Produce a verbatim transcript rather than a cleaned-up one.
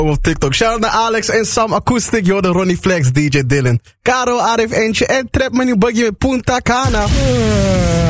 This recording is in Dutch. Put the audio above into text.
Op TikTok. Shout out naar Alex en Sam Acoustic. Yo, de Ronnie Flex, D J Dylan. Caro, Arif Eentje en Trap Menu Buggy met Punta Cana.